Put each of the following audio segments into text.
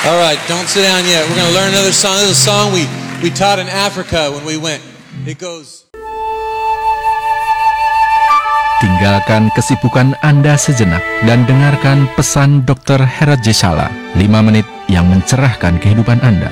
All right, don't sit down yet. We're going to learn another song. This is a song we taught in Africa when we went. It goes. Tinggalkan kesibukan Anda sejenak dan dengarkan pesan Dr. Herat Jesala, 5 menit yang mencerahkan kehidupan Anda.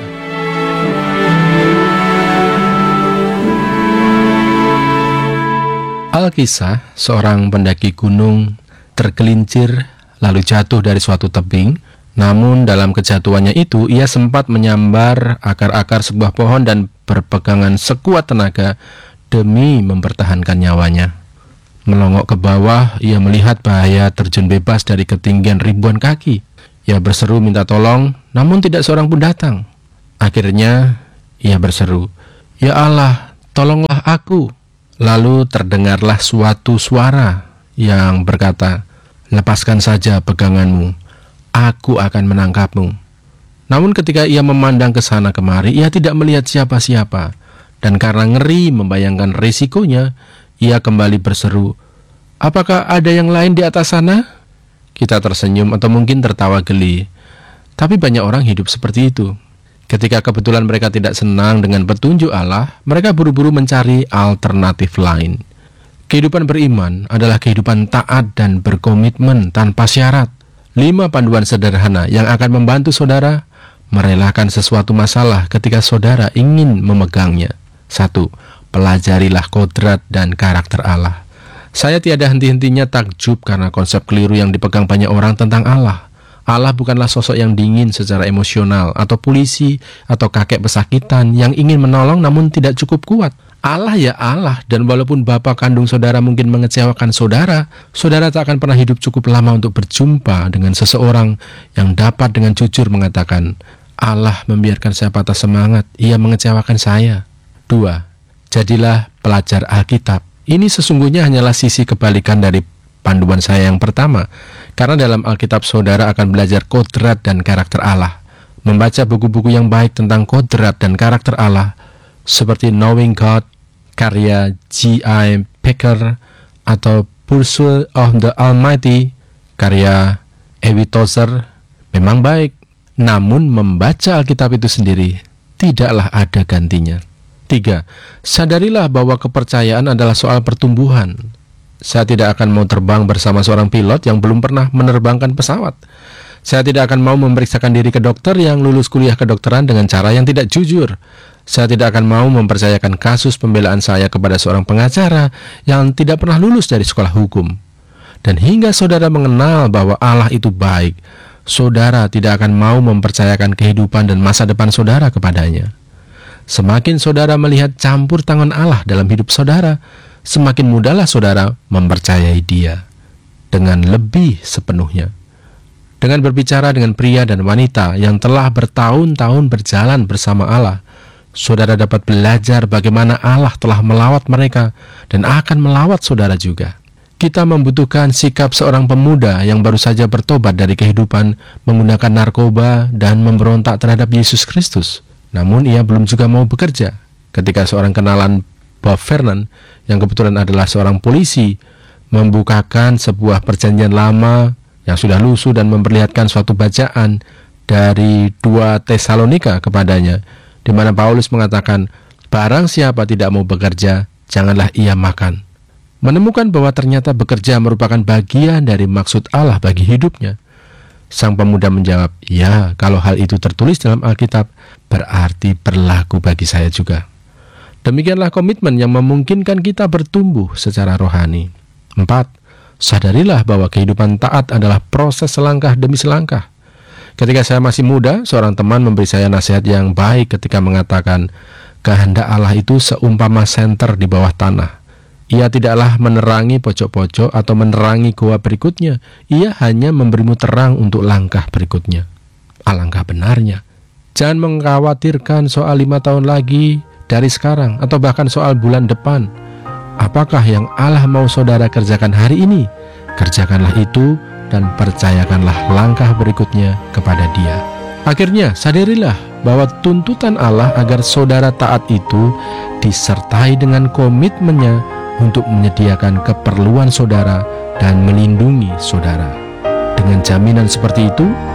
Alkisah, seorang pendaki gunung tergelincir lalu jatuh dari suatu tebing. Namun dalam kejatuhannya itu, ia sempat menyambar akar-akar sebuah pohon dan berpegangan sekuat tenaga demi mempertahankan nyawanya. Melongok ke bawah, ia melihat bahaya terjun bebas dari ketinggian ribuan kaki. Ia berseru minta tolong, namun tidak seorang pun datang. Akhirnya, ia berseru, "Ya Allah, tolonglah aku." Lalu terdengarlah suatu suara yang berkata, "Lepaskan saja peganganmu. Aku akan menangkapmu." Namun ketika ia memandang ke sana kemari, ia tidak melihat siapa-siapa. Dan karena ngeri membayangkan risikonya, ia kembali berseru, "Apakah ada yang lain di atas sana?" Kita tersenyum atau mungkin tertawa geli. Tapi banyak orang hidup seperti itu. Ketika kebetulan mereka tidak senang dengan petunjuk Allah, mereka buru-buru mencari alternatif lain. Kehidupan beriman adalah kehidupan taat dan berkomitmen tanpa syarat. 5 panduan sederhana yang akan membantu saudara merelakan sesuatu masalah ketika saudara ingin memegangnya. 1. Pelajarilah kodrat dan karakter Allah. Saya tiada henti-hentinya takjub karena konsep keliru yang dipegang banyak orang tentang Allah. Allah bukanlah sosok yang dingin secara emosional, atau polisi, atau kakek pesakitan yang ingin menolong namun tidak cukup kuat. Allah ya Allah, dan walaupun bapak kandung saudara mungkin mengecewakan saudara, saudara tak akan pernah hidup cukup lama untuk berjumpa dengan seseorang yang dapat dengan jujur mengatakan, "Allah membiarkan saya patah semangat, ia mengecewakan saya." 2. Jadilah pelajar Alkitab. Ini sesungguhnya hanyalah sisi kebalikan dari panduan saya yang pertama, karena dalam Alkitab saudara akan belajar kodrat dan karakter Allah. Membaca buku-buku yang baik tentang kodrat dan karakter Allah, seperti Knowing God, karya G.I. Packer, atau Pursuit of the Almighty, karya Ewi Tozer, memang baik. Namun membaca Alkitab itu sendiri tidaklah ada gantinya. 3. Sadarilah bahwa kepercayaan adalah soal pertumbuhan. Saya tidak akan mau terbang bersama seorang pilot yang belum pernah menerbangkan pesawat. Saya tidak akan mau memeriksakan diri ke dokter yang lulus kuliah kedokteran dengan cara yang tidak jujur. Saya tidak akan mau mempercayakan kasus pembelaan saya kepada seorang pengacara yang tidak pernah lulus dari sekolah hukum. Dan hingga saudara mengenal bahwa Allah itu baik, saudara tidak akan mau mempercayakan kehidupan dan masa depan saudara kepadanya. Semakin saudara melihat campur tangan Allah dalam hidup saudara, semakin mudahlah saudara mempercayai Dia dengan lebih sepenuhnya. Dengan berbicara dengan pria dan wanita yang telah bertahun-tahun berjalan bersama Allah, saudara dapat belajar bagaimana Allah telah melawat mereka dan akan melawat saudara juga. Kita membutuhkan sikap seorang pemuda yang baru saja bertobat dari kehidupan menggunakan narkoba dan memberontak terhadap Yesus Kristus. Namun ia belum juga mau bekerja. Ketika seorang kenalan Bob Vernon, yang kebetulan adalah seorang polisi, membukakan sebuah perjanjian lama yang sudah lusuh dan memperlihatkan suatu bacaan dari 2 Tesalonika kepadanya, di mana Paulus mengatakan, "Barang siapa tidak mau bekerja, janganlah ia makan." Menemukan bahwa ternyata bekerja merupakan bagian dari maksud Allah bagi hidupnya. Sang pemuda menjawab, "Ya, kalau hal itu tertulis dalam Alkitab, berarti berlaku bagi saya juga." Demikianlah komitmen yang memungkinkan kita bertumbuh secara rohani. 4. Sadarilah bahwa kehidupan taat adalah proses selangkah demi selangkah. Ketika saya masih muda, seorang teman memberi saya nasihat yang baik ketika mengatakan, kehendak Allah itu seumpama senter di bawah tanah. Ia tidaklah menerangi pojok-pojok atau menerangi goa berikutnya. Ia hanya memberimu terang untuk langkah berikutnya. Alangkah benarnya. Jangan mengkhawatirkan soal 5 tahun lagi dari sekarang, atau bahkan soal bulan depan. Apakah yang Allah mau saudara kerjakan hari ini? Kerjakanlah itu dan percayakanlah langkah berikutnya kepada Dia. Akhirnya, sadarilah bahwa tuntutan Allah agar saudara taat itu disertai dengan komitmennya untuk menyediakan keperluan saudara dan melindungi saudara. Dengan jaminan seperti itu,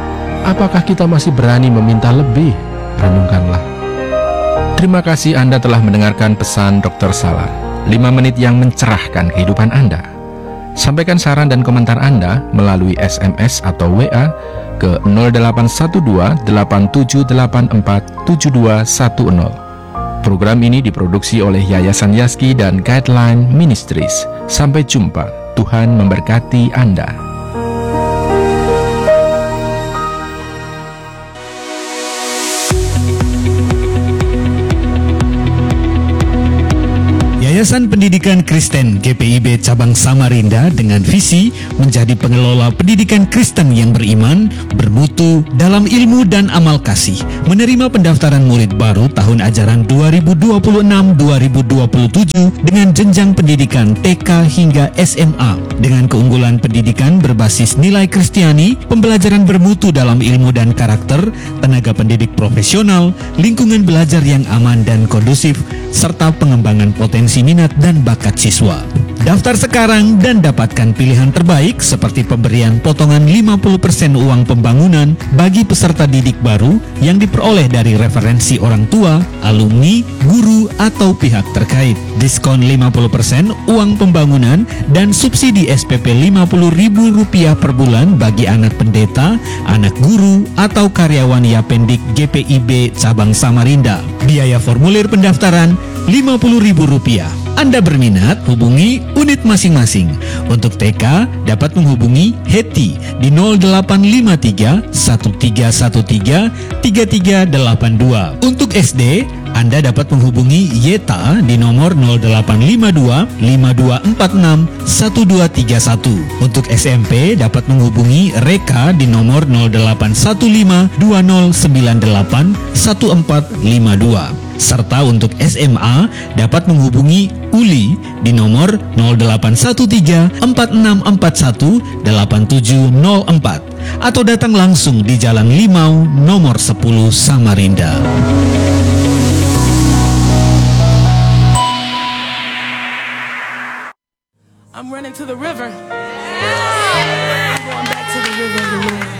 Apakah kita masih berani meminta lebih? Renungkanlah. Terima kasih Anda telah mendengarkan pesan Dr. Salar. 5 menit yang mencerahkan kehidupan Anda. Sampaikan saran dan komentar Anda melalui SMS atau WA ke 0812 8784 7210. Program ini diproduksi oleh Yayasan Yaski dan Guideline Ministries. Sampai jumpa. Tuhan memberkati Anda. Yayasan Pendidikan Kristen GPIB Cabang Samarinda dengan visi menjadi pengelola pendidikan Kristen yang beriman, bermutu dalam ilmu dan amal kasih, menerima pendaftaran murid baru tahun ajaran 2026-2027 dengan jenjang pendidikan TK hingga SMA, dengan keunggulan pendidikan berbasis nilai Kristiani, pembelajaran bermutu dalam ilmu dan karakter, tenaga pendidik profesional, lingkungan belajar yang aman dan kondusif, serta pengembangan potensi minat dan bakat siswa. Daftar sekarang dan dapatkan pilihan terbaik seperti pemberian potongan 50% uang pembangunan bagi peserta didik baru yang diperoleh dari referensi orang tua, alumni, guru, atau pihak terkait. Diskon 50% uang pembangunan dan subsidi SPP Rp50.000 per bulan bagi anak pendeta, anak guru, atau karyawan Yapendik GPIB Cabang Samarinda. Biaya formulir pendaftaran Rp50.000. Anda berminat, hubungi unit masing-masing. Untuk TK, dapat menghubungi Heti di 0853 1313 3382. Untuk SD, Anda dapat menghubungi Yeta di nomor 0852 5246 1231. Untuk SMP, dapat menghubungi Reka di nomor 0815 2098 1452. Serta untuk SMA dapat menghubungi Uli di nomor 0813 4641 8704 atau datang langsung di Jalan Limau nomor 10 Samarinda. I'm running to the river. I'm going back to the river of the Lord.